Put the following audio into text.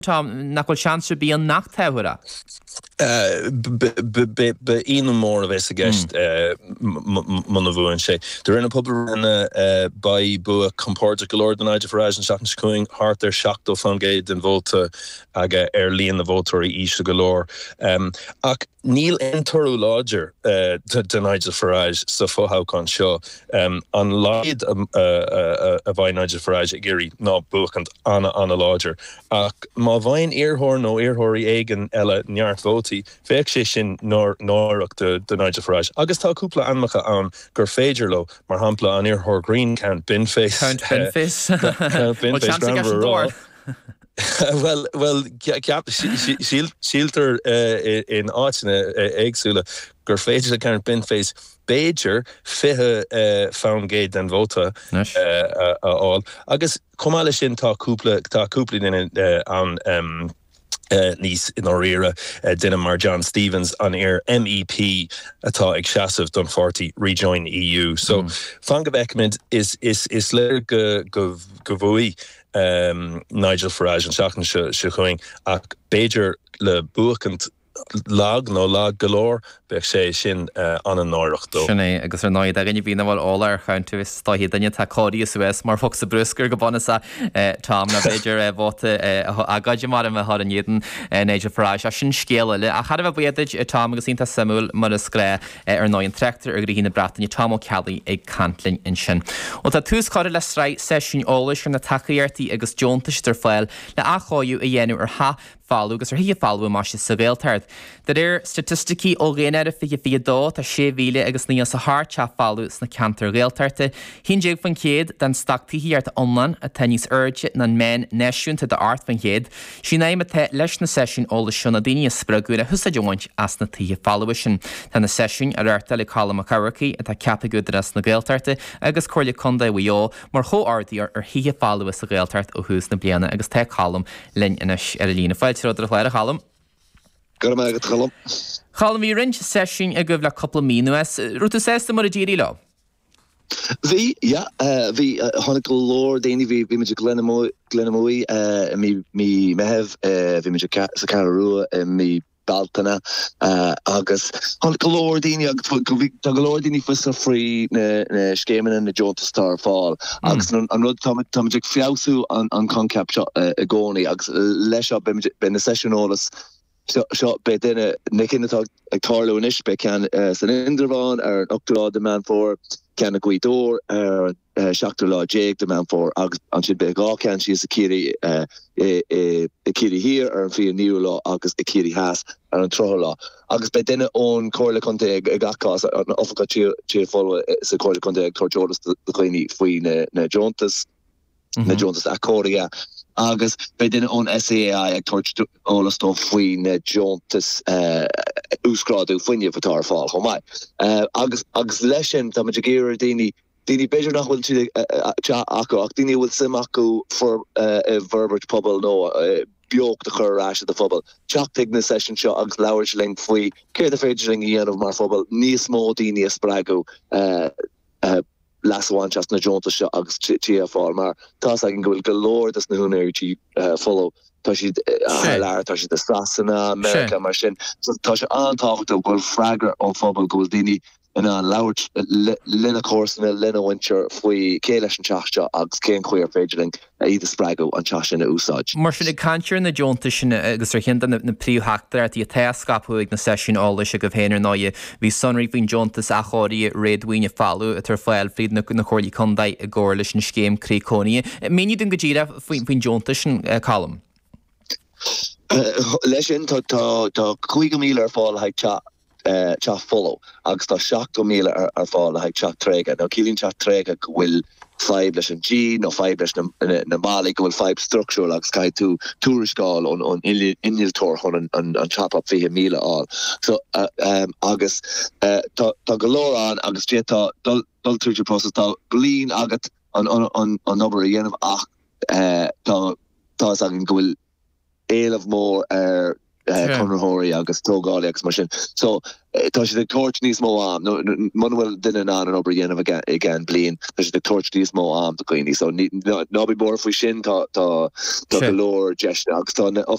Tom na col chance be an nacht hewra. Be even more of a guest Monavu and Shay. They're in a pub by Bua Comporta Galore the Niger Farage and Shotton Shkuing Hart their shocked of Fungate and Volta Aga early in the Voltori Isha Galore. Neil Entoru Lodger the Niger Farage so how con show on lied a by Niger Farage Giri no book and on a lodger. Ma vine earhorn no earhori egg Ella Nyart Voti, Vexishin nor the Niger Farage. August Kupla Anmacha on Gurfagerlo, Marhampla on earhor green count Binface. Count Binface. Well, Cap Shilter in Archina Eggsula, Gurfager count Binface. Bager fihe found gate and Vota all. August Komalishin ta Kupla in on Nice in Orira, Dinamar John Stevens on air MEP atá ag Shasov done 40 rejoin EU. So Fangavekment is later govui Nigel Farage and Shachan Shachoing ac Bager le buchant lag galore bech sé sin an an náireach dó. Sinné agus náid a rinne bhína bhil ólar chuintú is táhí daine tá códaí Suez mar fog sa bruscar go bonasa Tom na Beidir bhóta agad mar a thar an éan Nigel Farage a sin scéala le a chad bh buideid Tom agus ínta samúil mar a scré ar 9 tractor ar hína bratainine Tom O'Kelly ag cantlin in sin. Ó tá tús cáir le sráid session ólis ar na tacaíartaí agus Jontas tar fáil le achóú a dhéanú ar ha fáú agus ar hí fáú mar sa bhéaltard. Dar statisticí ó géanaar a fi dó tá 6,000 agus níos sa hart se fáú na cantar réaltarte. Hín déag fan céad den stachtaí ar online a tenníos urge na men neisiúnta de art fan céad. Sí naim te leis na session óla sinna daine spragú a thusa joint as na tí fáú sin. Tá na session ar airta le Colm McCarricky a tá ceapagú as na réaltarte agus choirla conda bhío mar thó ardaí ar hí fáú a réaltart ó hús na bliana agus te Colm linn inis ar a lína fáilte ar chléir a Colm. Gormagad Colm. Colm í rinch session a goibh le couple mínuas. Rúta sésta mar a ddírí lá? Bhí, bhí tháinig go leor daoine bhí meidir Glenamóí mí mehebh bhí meidir sa Cararua mí Baltana agus tháinig go leor daoine agus tá go leor daoine fusa frí na scéimeanna na Jontas Star fáil agus an rud tá meidir fiabhsú an concap seo a gcónaí agus leis seo be na sessionolalas seo be duine na cinnatá ag tarlú inis be cean san Indrabháin ar an 8 de man for cean a Guidor ar 7 lá Jake de man for agus an sin be gá cean si is a círi hir ar an fi níú lá agus i círi has ar an troch lá agus be duine ón choirla conta ag gachás an ofacha tíir fóla sa choirla conta ag torjóras de chuoine faoi na Jontas na Jontas Accordia agus be duine ón SAI ag torch ólas tó faoi na Jontas úscrádú faoine fatar fáil chomai agus leis sin tá meidir géir daoine beidir nach bhfuil si acu ach daoine bhfuil sim acu for verbert pobl nó beog de churrás de fphobal. Teachtaigh na session seo agus leabhar ling faoi céir a féidir ling dhéanamh mar fphobal níos mó daoine spragu lasháin just na Jontas seo agus tí a fáil mar tá agin gohfuil golóir as na húnéir tí follow tá si leir tá si de Strasanna America mar sin tá se antáhacht gohfuil freigar ó fphobal gohfuil daoine in an lauert linna cósanna linna winter faoi céiles an teiste agus céan chuir féidirling iad spragu an teiste na úsáid. Mar sin cantir na Jontas sin agus ar chénta na príomhthachtar tí a teascapú ag na session ála a go bhéanaar náide bhí sonraí bhín Jontas a choirí réadmhaoine fáú a tar fáil fríd na choirlaí condaid a ggóir leis an scéim crícónaí. Míní den go ddíra faoin Jontas sin Colm? Leis sin tá 5,000 ar fáil haid cha follow agus tá 7,000 ar fáil haid cha tréga. Now cílín cha tréga bhfuil 5 leis an G nó 5 leis na Mali go bhfuil 5 structural agus cai tú túriscáil ón iniltóir chun an chop-up 5,000 all. So agus tá golóir an agus dé tá dul túidir process tá blin agat an number a dhéanamh ach tá agin go bhfuil éileh mór ar Conor Horry agus tógáil agus mar sin. So tá sé de torch níos mó am. Manuel duine an obair dhéanamh again blian. Tá sé de torch níos mó am do Queenie. So nábí mór faoi sin tá golóir deisna agus tá